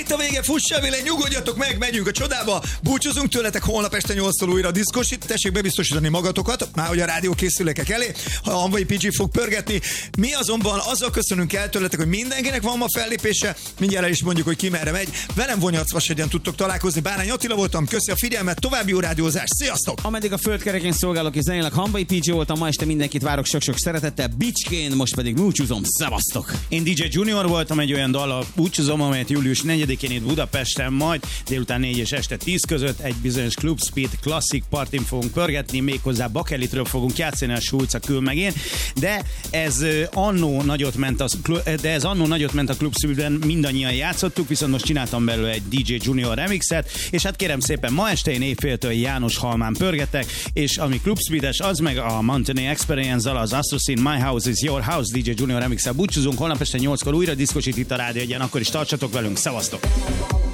Itt a vége, fussa vele, nyugodjatok meg, megyünk a csodába, búcsúzunk tőletek, holnap este 8-tól újra diszkos, tessék bebiztosítani magatokat, már hogy a rádió készülékek elé, ha Hanvai PG fog pörgetni. Mi azonban azzal köszönünk el tőletek, hogy mindenkinek van ma fellépése, mindjárt el is mondjuk, hogy ki merre megy. Velem Vonyarcvasegyen tudtok találkozni, Bárány Attila voltam, köszi a figyelmet, további jó rádiózást, sziasztok! Ameddig a földkerekén szolgálok és zenélek, Hanvai PG voltam, ma este mindenkit várok sok-sok szeretettel, Bicskén, most pedig búcsúzom, szevasztok! Én DJ Junior voltam, egy olyan dallal búcsúzom, amelyet július 4-én itt Budapesten, majd délután 4 és este 10 között egy bizonyos Club Speed Classic partin fogunk pörgetni, méghozzá Bakelitről fogunk játszani a Schulz, Kül én, de ez annó nagyot ment a Club Speedben, mindannyian játszottuk, viszont most csináltam belőle egy DJ Junior remixet, és hát kérem szépen, ma este én éjféltől János Halmán pörgetek, és ami Club Speedes, az meg a Mountain Experience-zal, az Astrocin My House is Your House DJ Junior remixel búcsúzunk, holnap este 8-kor újra diszkosít itt a rádió egyen, akkor is tartsatok velünk, szevasztok!